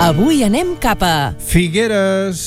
Avui anem cap a Figueres.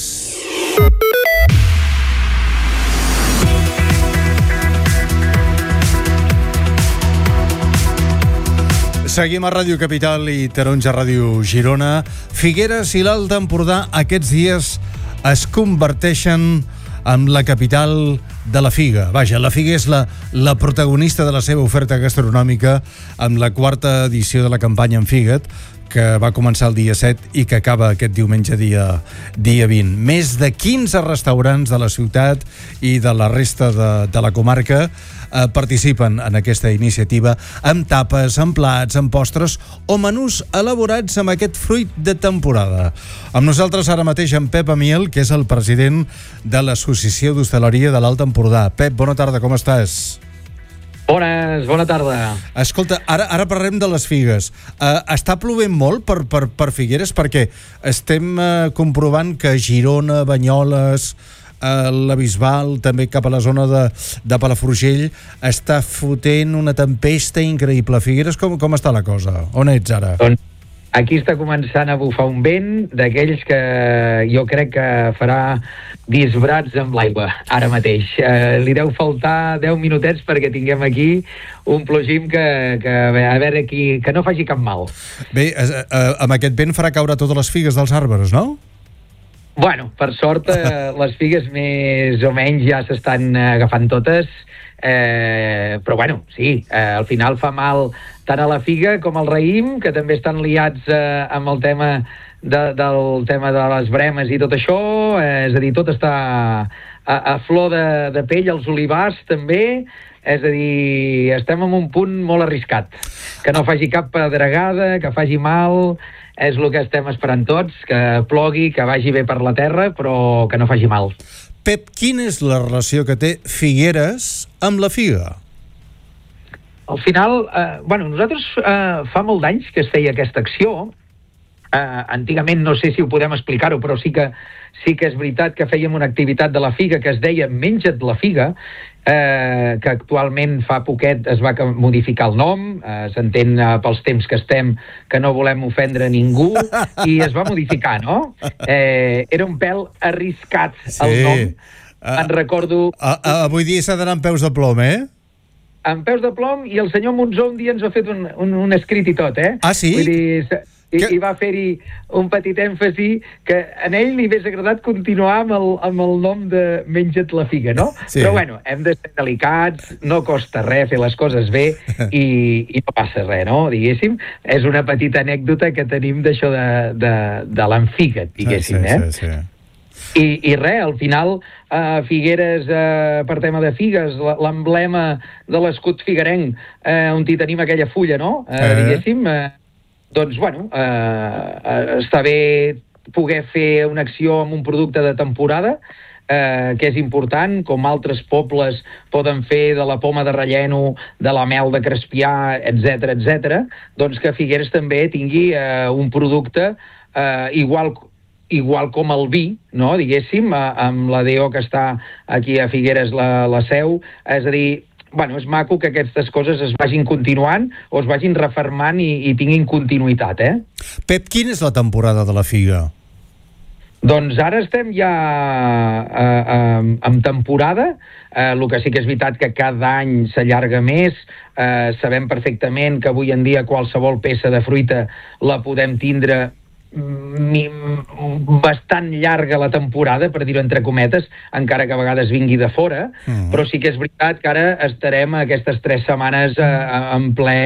Seguim a Ràdio Capital i Taronja Ràdio Girona. Figueres i l'Alt Empordà aquests dies es converteixen en la capital de la figa. Vaja, la figa és la protagonista de la seva oferta gastronòmica amb la quarta edició de la campanya En Figa't, que va començar el dia 7 i que acaba aquest diumenge dia 20. Més de 15 restaurants de la ciutat i de la resta de la comarca participen en aquesta iniciativa amb tapes, amb plats, amb postres o menús elaborats amb aquest fruit de temporada. Amb nosaltres ara mateix en Pep Amiel, que és el president de l'Associació d'Hostaleria de l'Alt Empordà. Pep, bona tarda, com estàs? Bona tarda. Escolta, ara parlem de les figues. Està plovent molt per Figueres? Perquè estem comprovant que Girona, Banyoles, la Bisbal, també cap a la zona de Palafrugell, està fotent una tempesta increïble. Figueres, com està la cosa? On ets ara? Doncs aquí està començant a bufar un vent d'aquells que jo crec que farà disbrats amb l'aigua, ara mateix. Li deu faltar 10 minutets perquè tinguem aquí un plogim que a veure aquí, que no faci cap mal. Bé, amb aquest vent farà caure totes les figues dels arbres, no? Bueno, per sort, les figues més o menys ja s'estan agafant totes, però bueno, sí, al final fa mal tant a la figa com al raïm, que també estan liats amb el tema del tema de les bremes i tot això, és a dir, tot està a flor de pell, els olivars també, és a dir, estem en un punt molt arriscat, que no faci cap pedregada, que faci mal, és el que estem esperant tots, que plogui, que vagi bé per la terra, però que no faci mal. Pep, quina és la relació que té Figueres amb la figa? Al final, nosaltres fa molt d'anys que es feia aquesta acció. Antigament no sé si ho podem explicar-ho, però sí que és veritat que fèiem una activitat de la figa que es deia Menja't la figa, que actualment fa poquet es va modificar el nom, s'entén pels temps que estem que no volem ofendre ningú, i es va modificar, no? Era un pèl arriscat el nom. En recordo... Avui dia s'ha d'anar amb peus de plom, Amb peus de plom, i el senyor Monzó un dia ens ha fet un escrit i tot, Ah, sí? Vull dir... I va fer-hi un petit èmfasi que a ell li hagués agradat continuar amb el nom de Menja't la figa, no? Sí. Però bueno, hem de ser delicats, no costa res fer les coses bé i no passa res, no? Diguéssim, és una petita anècdota que tenim d'això de l'enfiga't, diguéssim, Sí. I res, al final Figueres, per tema de figues, l'emblema de l'escut figuerenc, on hi tenim aquella fulla, no? Diguéssim, doncs, bueno, està bé poder fer una acció amb un producte de temporada, que és important, com altres pobles poden fer de la poma de relleno, de la mel de crespià, etc., doncs que Figueres també tingui un producte igual com el vi, no?, diguéssim, amb la DO que està aquí a Figueres, la seu, és a dir, bueno, és maco que aquestes coses es vagin continuant o es vagin refermant i tinguin continuïtat, Pep, quina és la temporada de la figa? Doncs ara estem ja en temporada, el que sí que és veritat que cada any s'allarga més, sabem perfectament que avui en dia qualsevol peça de fruita la podem tindre bastant llarga la temporada, per dir-ho entre cometes, encara que a vegades vingui de fora, però sí que és veritat que ara estarem aquestes 3 setmanes en ple,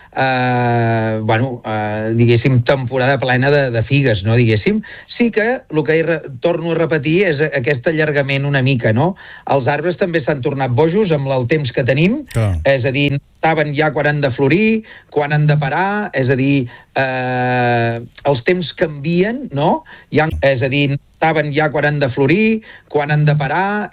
diguéssim, temporada plena de figues, no, diguéssim. Sí que el que torno a repetir és aquest allargament una mica, no? Els arbres també s'han tornat bojos amb el temps que tenim, és a dir, saben ja quan han de florir, quan han de parar, és a dir, els temps canvien, no? És a dir, saben ja quan han de florir, quan han de parar,